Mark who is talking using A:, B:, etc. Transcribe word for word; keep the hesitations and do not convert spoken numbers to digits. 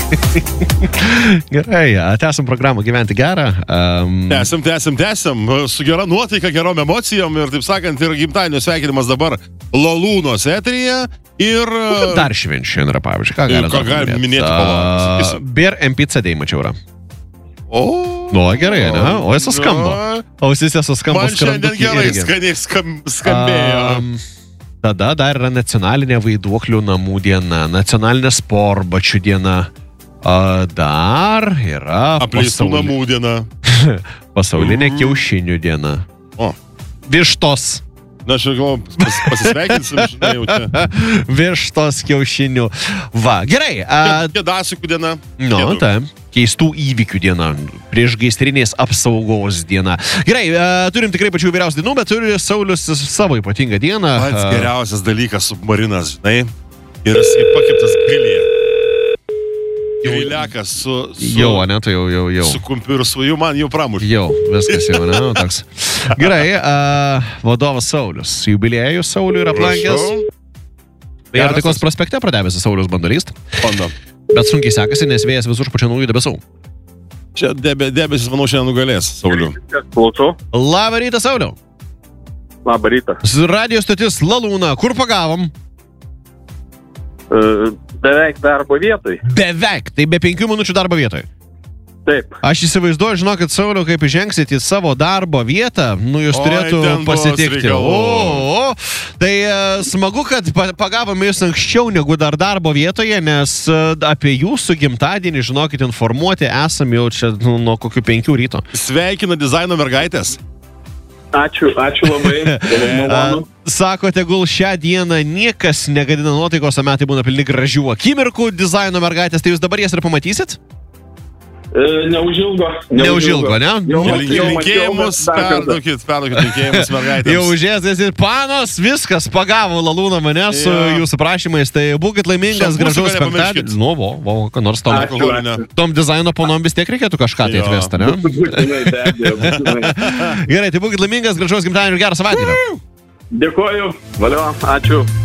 A: Gerai, tęsim programą Gyventi gerą. Um...
B: Tęsim, tęsim, tęsim. Su gera nuotaika, gerom emocijom ir, taip sakant, ir gimtadienio sveikinimas dabar Lalūnos eteryje. Ir...
A: Dar švenčių yra, pavyzdžiui. Ką galim,
B: ką galim minėti palaukis?
A: Bir M P C D mačiau yra.
B: O,
A: nu, gerai, ne? O jis suskamba. Ausise suskamba.
B: Man šiandien gerai skaniai skam, skambėjo. Um...
A: Tada dar yra nacionalinė vaiduoklių namų diena, nacionalinė sportbačių diena, dar yra
B: apleistų
A: pasauli...
B: namų diena,
A: pasaulinė mm. kiaušinių diena.
B: O.
A: Vištos.
B: Na, aš jau pas, pasisveikinsim, žinai, jau čia.
A: Vištos kiaušinių. Va, gerai.
B: Kėdasiukų diena.
A: Nu, taip. Keistų įvykių diena, priešgaisrinės apsaugos diena. Gerai, e, turim tikrai pačių vyriausių dienų, bet turi Saulius savo ypatingą dieną.
B: Pats geriausias dalykas submarinas, žinai, ir jisai pakiptas grilėje. Griliakas su... su
A: jau, ne, tai jau, jau, jau.
B: Su kumpiu ir su jų man jau pramušė.
A: Jau, viskas jau, ne, toks. Gerai, e, vadovas Saulius, jubiliejus Saulių yra aplankęs. Ir Taikos prospekte pradėvėsi Saulius bandolyst.
B: Bando.
A: Bet sunkiai sekasi, nes vėjas visur pačia naujų debesų.
B: Čia debe, debesis, manau, šiandien nugalės, Sauliu.
C: Klausau.
A: Labą rytą, Sauliau.
C: Labą rytą.
A: Radio stotis Lalūna. Kur pagavom?
C: Uh, beveik darbo vietoj.
A: Beveik. Tai be penkių minučių darbo vietoj.
C: Taip.
A: Aš įsivaizduoju, žinokit, Sauliau, kaip žengsit į savo darbo vietą, nu jūs turėtų pasitikti. O, o, tai e, smagu, kad pagavome jūs anksčiau negu dar darbo vietoje, nes e, apie jūsų gimtadienį, žinokit, informuoti esam jau čia nu, nuo kokių penkių ryto.
B: Sveikina dizaino mergaitės.
C: Ačiū, ačiū labai. Malonu.
A: Sako, tegul šią dieną niekas negadina nuotaikos, o metai būna pilni gražių akimirkų dizaino mergaitės, tai jūs dabar jas ir pamatysit?
C: Neužilgo.
A: Neužilgo, ne?
B: Linkėjimus, perduokit, perduokit linkėjimus mergaitėms.
A: Jau užėsės ir panos, viskas, pagavo Lalūną mane su ja. Jūsų prašymais, tai būkit laimingas, gražus penktadienis. Nu, vo, vo, ką nors tom, tom dizaino ponom vis tiek reikėtų kažką tai atvesti, ne? Gerai, tai būkit laimingas, gražus gimtadienio ir gerą savaitę.
C: Dėkuoju, valio, ačiū.